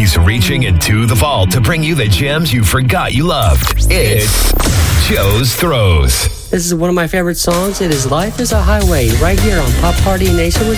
He's reaching into the vault to bring you the gems you forgot you loved. It's Joe's Throws. This is one of my favorite songs. It is Life is a Highway, right here on Pop Party Nation with